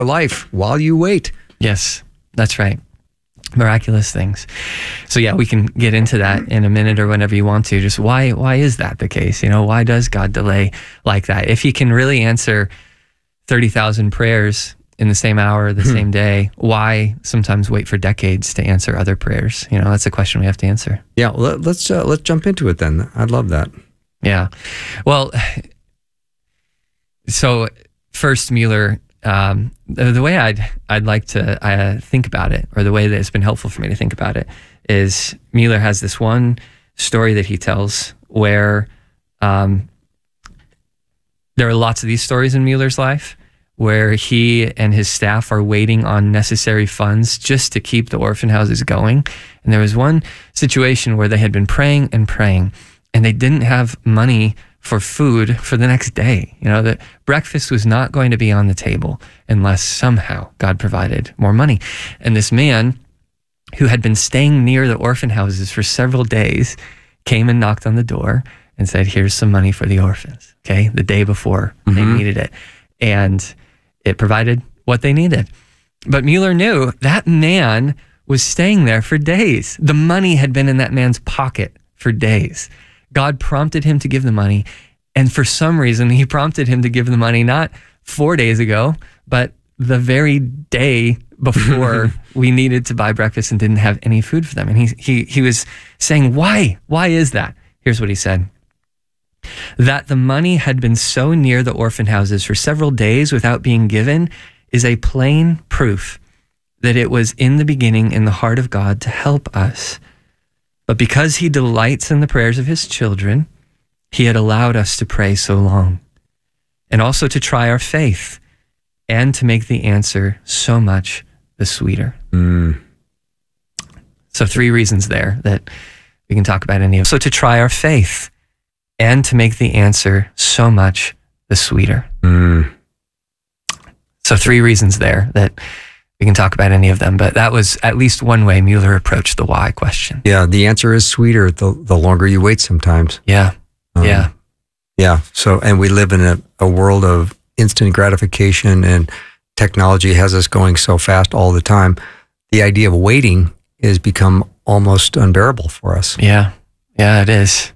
life while you wait. Yes, that's right. Miraculous things. So yeah, we can get into that in a minute or whenever you want to. Just why is that the case? Why does God delay like that? If he can really answer 30,000 prayers in the same hour, the same day, why sometimes wait for decades to answer other prayers? That's a question we have to answer. Yeah, let's jump into it then. I'd love that. Yeah. Well, so first, Mueller, the way I'd like to think about it, or the way that it's been helpful for me to think about it, is Mueller has this one story that he tells where there are lots of these stories in Mueller's life where he and his staff are waiting on necessary funds just to keep the orphan houses going. And there was one situation where they had been praying and praying, and they didn't have money for food for the next day. That breakfast was not going to be on the table unless somehow God provided more money. And this man who had been staying near the orphan houses for several days came and knocked on the door and said, here's some money for the orphans, okay? The day before they needed it. And it provided what they needed. But Mueller knew that man was staying there for days. The money had been in that man's pocket for days. God prompted him to give the money. And for some reason, he prompted him to give the money not 4 days ago, but the very day before we needed to buy breakfast and didn't have any food for them. And he was saying, why? Why is that? Here's what he said. That the money had been so near the orphan houses for several days without being given is a plain proof that it was in the beginning in the heart of God to help us. But because he delights in the prayers of his children, he had allowed us to pray so long, and also to try our faith, and to make the answer so much the sweeter. So 3 reasons there that we can talk about any of. So to try our faith, and to make the answer so much the sweeter. So 3 reasons there that we can talk about any of them, but that was at least one way Mueller approached the why question. Yeah, the answer is sweeter the longer you wait sometimes. Yeah. So, and we live in a world of instant gratification, and technology has us going so fast all the time. The idea of waiting has become almost unbearable for us. Yeah, it is.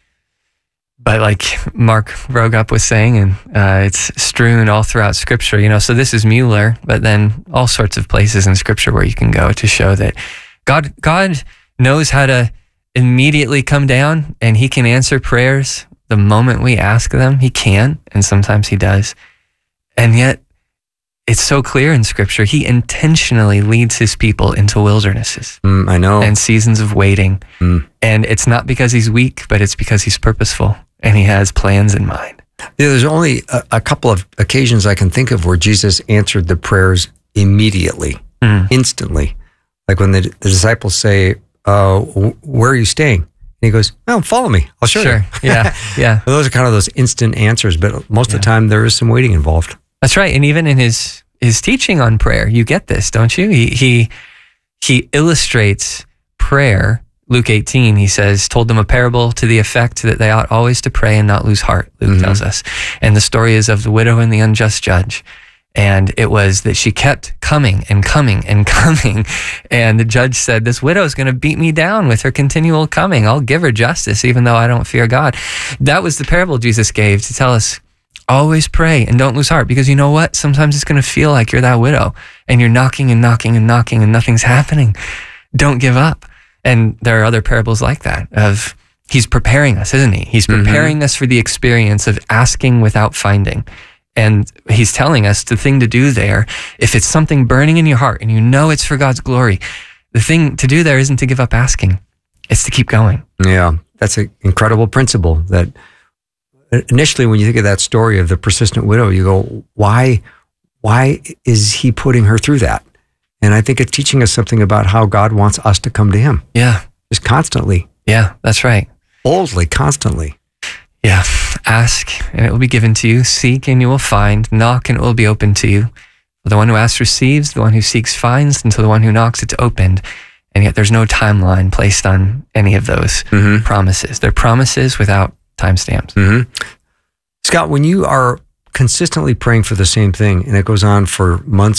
But like Mark Vroegop was saying, and it's strewn all throughout Scripture, so this is Mueller, but then all sorts of places in Scripture where you can go to show that God knows how to immediately come down, and he can answer prayers the moment we ask them. He can, and sometimes he does. And yet, it's so clear in Scripture, he intentionally leads his people into wildernesses. I know. And seasons of waiting. And it's not because he's weak, but it's because he's purposeful. And he has plans in mind. Yeah, there's only a couple of occasions I can think of where Jesus answered the prayers immediately, instantly. Like when the disciples say, where are you staying? And he goes, follow me. I'll show you. Yeah. Those are kind of those instant answers, but most of the time there is some waiting involved. That's right. And even in his teaching on prayer, you get this, don't you? He illustrates prayer. Luke 18, he says, told them a parable to the effect that they ought always to pray and not lose heart, Luke tells us. And the story is of the widow and the unjust judge. And it was that she kept coming and coming and coming. And the judge said, this widow is going to beat me down with her continual coming. I'll give her justice, even though I don't fear God. That was the parable Jesus gave to tell us, always pray and don't lose heart, because you know what? Sometimes it's going to feel like you're that widow and you're knocking and knocking and knocking and nothing's happening. Don't give up. And there are other parables like that of he's preparing us, isn't he? He's preparing us for the experience of asking without finding. And he's telling us the thing to do there, if it's something burning in your heart and you know it's for God's glory, the thing to do there isn't to give up asking. It's to keep going. Yeah, that's an incredible principle that initially when you think of that story of the persistent widow, you go, why is he putting her through that? And I think it's teaching us something about how God wants us to come to him. Yeah. Just constantly. Yeah, that's right. Boldly, constantly. Yeah. Ask and it will be given to you. Seek and you will find. Knock and it will be opened to you. The one who asks receives. The one who seeks finds. And to the one who knocks, it's opened. And yet there's no timeline placed on any of those promises. They're promises without timestamps. Scott, when you are consistently praying for the same thing, and it goes on for months